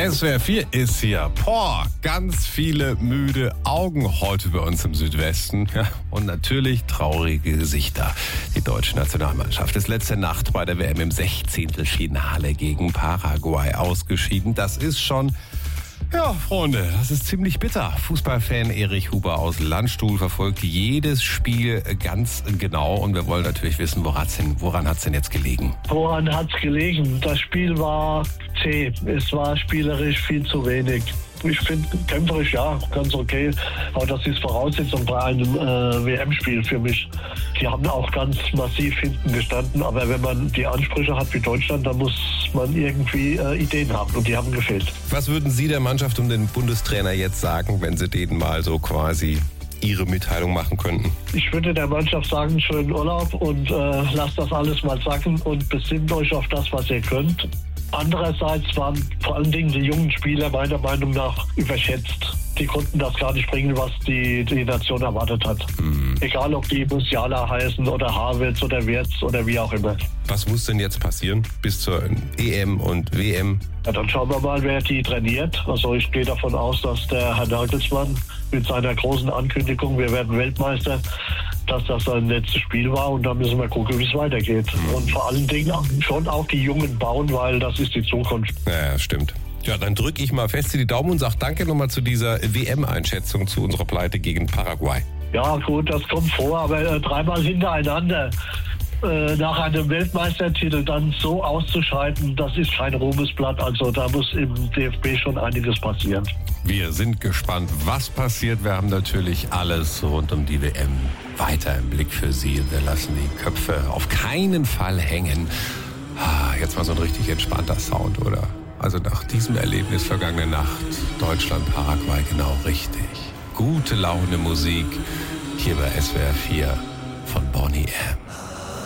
SWR 4 ist hier. Ganz viele müde Augen heute bei uns im Südwesten. Ja, und natürlich traurige Gesichter. Die deutsche Nationalmannschaft ist letzte Nacht bei der WM im 16. Finale gegen Paraguay ausgeschieden. Das ist schon... Ja, Freunde, das ist ziemlich bitter. Fußballfan Erich Huber aus Landstuhl verfolgt jedes Spiel ganz genau. Und wir wollen natürlich wissen, woran hat's denn jetzt gelegen? Woran hat's gelegen? Das Spiel war zäh. Es war spielerisch viel zu wenig. Ich finde, kämpferisch ja, ganz okay. Aber das ist Voraussetzung bei einem WM-Spiel für mich. Die haben auch ganz massiv hinten gestanden. Aber wenn man die Ansprüche hat wie Deutschland, dann muss man irgendwie Ideen haben. Und die haben gefehlt. Was würden Sie der Mannschaft und dem Bundestrainer jetzt sagen, wenn Sie denen mal so quasi Ihre Mitteilung machen könnten? Ich würde der Mannschaft sagen, schönen Urlaub und lasst das alles mal sacken und besinnt euch auf das, was ihr könnt. Andererseits waren vor allen Dingen die jungen Spieler meiner Meinung nach überschätzt. Die konnten das gar nicht bringen, was die Nation erwartet hat. Egal, ob die Musiala heißen oder Havertz oder Wirtz oder wie auch immer. Was muss denn jetzt passieren bis zur EM und WM? Ja, dann schauen wir mal, wer die trainiert. Also ich gehe davon aus, dass der Herr Nagelsmann mit seiner großen Ankündigung, wir werden Weltmeister, dass das sein letztes Spiel war und da müssen wir gucken, wie es weitergeht. Und vor allen Dingen schon auch die Jungen bauen, weil das ist die Zukunft. Ja, stimmt. Ja, dann drücke ich mal fest die Daumen und sage danke nochmal zu dieser WM-Einschätzung zu unserer Pleite gegen Paraguay. Ja gut, das kommt vor, aber dreimal hintereinander nach einem Weltmeistertitel dann so auszuscheiden, das ist kein Ruhmesblatt. Also da muss im DFB schon einiges passieren. Wir sind gespannt, was passiert. Wir haben natürlich alles rund um die WM weiter im Blick für Sie. Wir lassen die Köpfe auf keinen Fall hängen. Jetzt mal so ein richtig entspannter Sound, oder? Also nach diesem Erlebnis vergangene Nacht, Deutschland, Paraguay, genau richtig. Gute Laune Musik hier bei SWR 4 von Boney M.